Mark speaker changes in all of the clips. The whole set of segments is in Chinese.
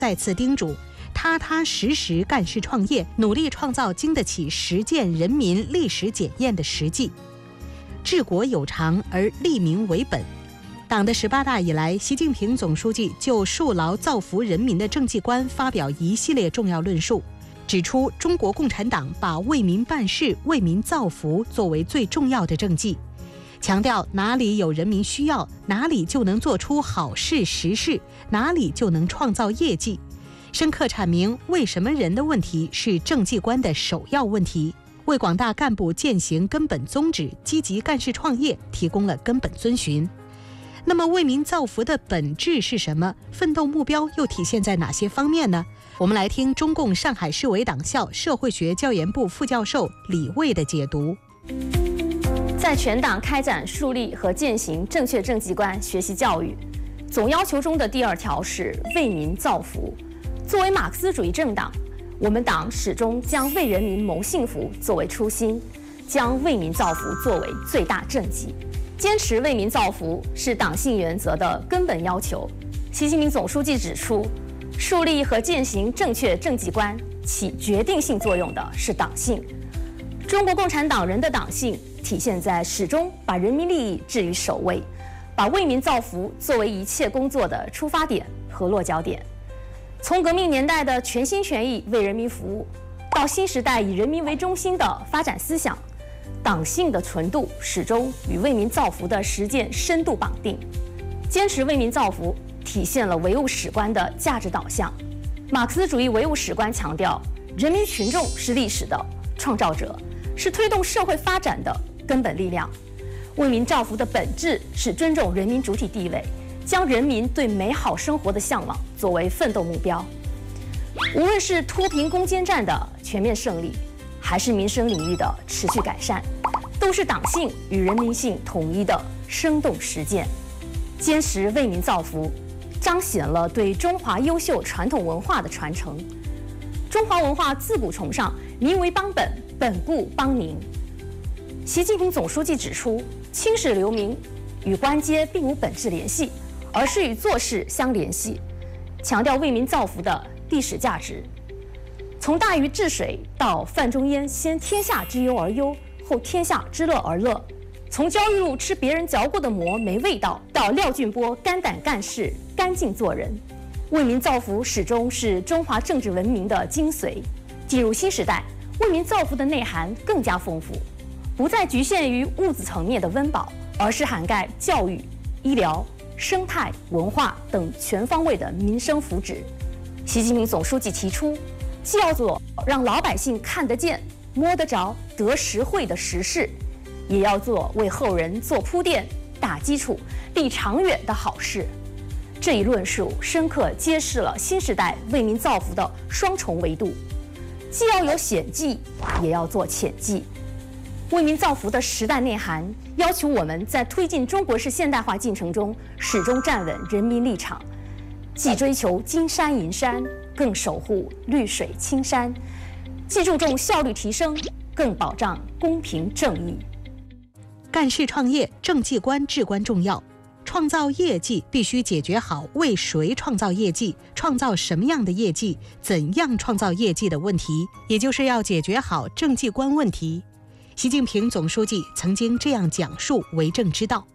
Speaker 1: 再次叮嘱踏踏实实干事创业，努力创造经得起实践人民历史检验的实际。治国有常而利民为本。党的18大以来，习近平总书记就树牢造福人民的政绩观发表一系列重要论述，指出中国共产党把为民办事、为民造福作为最重要的政绩，强调哪里有人民需要，哪里就能做出好事实事，哪里就能创造业绩，深刻阐明为什么人的问题是政绩观的首要问题，为广大干部践行根本宗旨、积极干事创业提供了根本遵循。那么为民造福的本质是什么？奋斗目标又体现在哪些方面呢？我们来听中共上海市委党校社会学教研部副教授李卫的解读。
Speaker 2: 在全党开展树立和践行正确政绩观学习教育，总要求中的第2条是为民造福。作为马克思主义政党，我们党始终将为人民谋幸福作为初心，将为民造福作为最大政绩。坚持为民造福是党性原则的根本要求。习近平总书记指出，树立和践行正确政绩观起决定性作用的是党性。中国共产党人的党性体现在始终把人民利益置于首位，把为民造福作为一切工作的出发点和落脚点。从革命年代的全心全意为人民服务，到新时代以人民为中心的发展思想，党性的纯度始终与为民造福的实践深度绑定。坚持为民造福体现了唯物史观的价值导向。马克思主义唯物史观强调，人民群众是历史的创造者，是推动社会发展的根本力量。为民造福的本质是尊重人民主体地位，将人民对美好生活的向往作为奋斗目标。无论是脱贫攻坚战的全面胜利，还是民生领域的持续改善，都是党性与人民性统一的生动实践。坚持为民造福，彰显了对中华优秀传统文化的传承。中华文化自古崇尚民为邦本，本固邦民。习近平总书记指出，青史留名与官阶并无本质联系，而是与做事相联系，强调为民造福的历史价值。从大禹治水到范仲淹先天下之忧而忧，后天下之乐而乐；从焦裕禄吃别人嚼过的馍没味道，到廖俊波肝胆干事干净做人。为民造福始终是中华政治文明的精髓。进入新时代，为民造福的内涵更加丰富，不再局限于物质层面的温饱，而是涵盖教育、医疗、生态、文化等全方位的民生福祉。习近平总书记提出，既要做让老百姓看得见、摸得着、得实惠的实事，也要做为后人做铺垫、打基础、立长远的好事。这一论述深刻揭示了新时代为民造福的双重维度，既要有显技，也要做潜技。为民造福的时代内涵要求我们在推进中国式现代化进程中始终站稳人民立场，既追求金山银山，更守护绿水青山；既注重效率提升，更保障公平正义。
Speaker 1: 干事创业，政绩观至关重要。创造业绩必须解决好为谁创造业绩、创造什么样的业绩、怎样创造业绩的问题，也就是要解决好政绩观问题。习近平总书记曾经这样讲述为政之道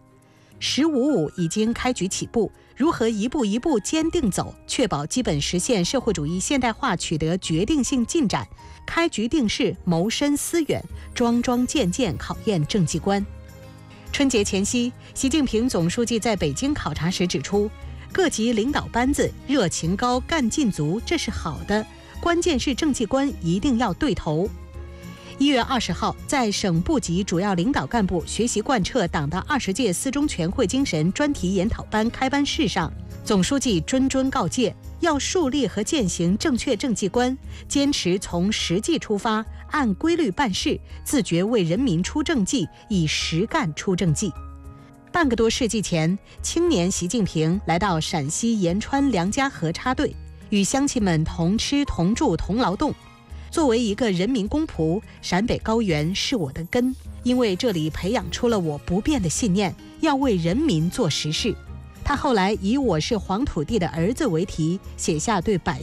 Speaker 1: ：“15+5已经开局起步，如何一步一步坚定走，确保基本实现社会主义现代化取得决定性进展，开局定势，谋深思远，桩桩件件考验政绩观。”春节前夕，习近平总书记在北京考察时指出，各级领导班子热情高、干劲足，这是好的，关键是政绩观一定要对头。1月20号，在省部级主要领导干部学习贯彻党的20届四中全会精神专题研讨班开班式上，总书记谆谆告诫，要树立和践行正确政绩观，坚持从实际出发，按规律办事，自觉为人民出政绩，以实干出政绩。半个多世纪前，青年习近平来到陕西延川梁家河插队，与乡亲们同吃同住同劳动。作为一个人民公仆，陕北高原是我的根，因为这里培养出了我不变的信念，要为人民做实事。他后来以我是黄土地的儿子为题，写下对百